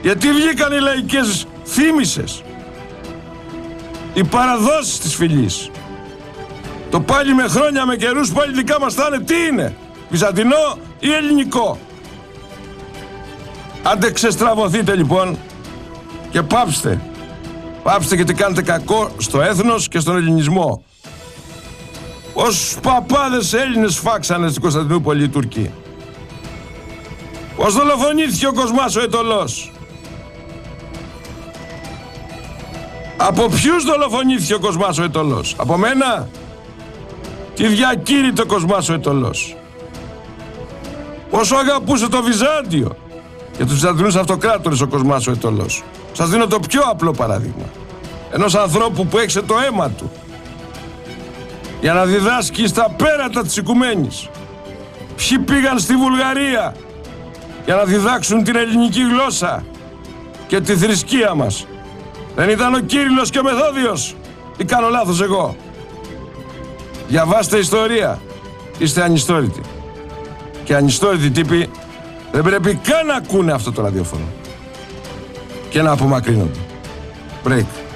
Γιατί βγήκαν οι λαϊκές θύμησες, οι παραδόσεις της φυλής. Το πάλι με χρόνια, με καιρούς, πάλι δικά μας θα είναι, τι είναι, βυζαντινό ή ελληνικό? Άντε ξεστραβωθείτε λοιπόν και πάψτε. Πάψτε, γιατί κάνετε κακό στο έθνος και στον ελληνισμό. Όσους παπάδες Έλληνες φάξανε στην Κωνσταντινούπολη οι Τούρκοι. Πώς δολοφονήθηκε ο Κοσμάς ο Αιτωλός? Από ποιους δολοφονήθηκε ο Κοσμάς ο Αιτωλός? Από μένα? Τι διακήρυτε ο Κοσμάς ο Αιτωλός? Πόσο αγαπούσε το Βυζάντιο και τους Βυζαντινούς αυτοκράτορες ο Κοσμάς ο Αιτωλός. Σας δίνω το πιο απλό παράδειγμα ενός ανθρώπου που έξε το αίμα του για να διδάσκει στα πέρατα της οικουμένης. Ποιοι πήγαν στη Βουλγαρία για να διδάξουν την ελληνική γλώσσα και τη θρησκεία μας? Δεν ήταν ο Κύριλλος και ο Μεθόδιος? Ή κάνω λάθος εγώ? Διαβάστε ιστορία. Είστε ανιστόρητοι. Και ανιστόρητοι τύποι δεν πρέπει καν να ακούνε αυτό το ραδιόφωνο και να απομακρύνονται. Break.